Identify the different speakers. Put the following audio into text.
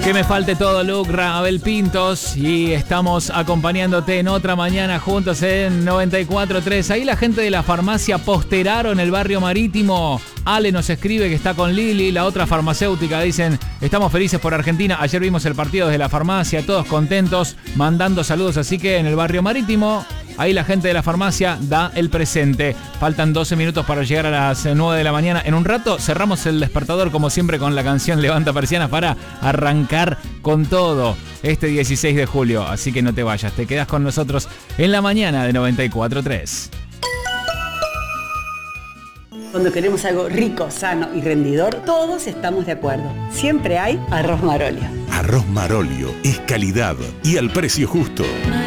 Speaker 1: Que me falte todo, Lucra, Abel Pintos, y estamos acompañándote en otra mañana juntos en 94.3. Ahí la gente de la farmacia Posteraro en el barrio Marítimo. Ale nos escribe que está con Lili, la otra farmacéutica. Dicen, estamos felices por Argentina. Ayer vimos el partido desde la farmacia, todos contentos, mandando saludos. Así que en el barrio Marítimo, ahí la gente de la farmacia da el presente. Faltan 12 minutos para llegar a las 9 de la mañana. En un rato cerramos el despertador, como siempre, con la canción Levanta Persianas para arrancar con todo este 16 de julio. Así que no te vayas, te quedas con nosotros en la mañana de 94.3.
Speaker 2: Cuando queremos algo rico, sano y rendidor, todos estamos de acuerdo. Siempre hay Arroz Marolio.
Speaker 3: Arroz Marolio es calidad y al precio justo.